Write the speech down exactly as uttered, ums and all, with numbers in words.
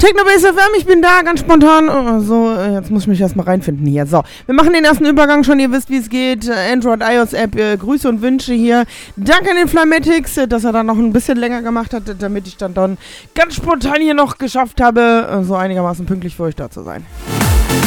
Technobase F M, ich bin da, ganz spontan. Oh, so, jetzt muss ich mich erstmal reinfinden hier. So, wir machen den ersten Übergang schon, ihr wisst, wie es geht. Android, iOS-App, äh, Grüße und Wünsche hier. Danke an den Flametics, äh, dass er dann noch ein bisschen länger gemacht hat, damit ich dann, dann ganz spontan hier noch geschafft habe, äh, so einigermaßen pünktlich für euch da zu sein.